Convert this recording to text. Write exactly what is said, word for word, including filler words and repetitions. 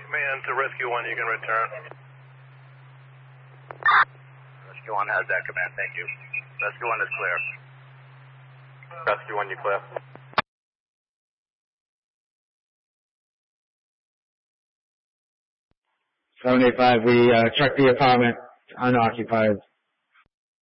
command to Rescue one, you can return. Rescue one has that command, thank you. Rescue one is clear. Rescue one, you clear. seven eight five, we uh, checked the apartment, unoccupied.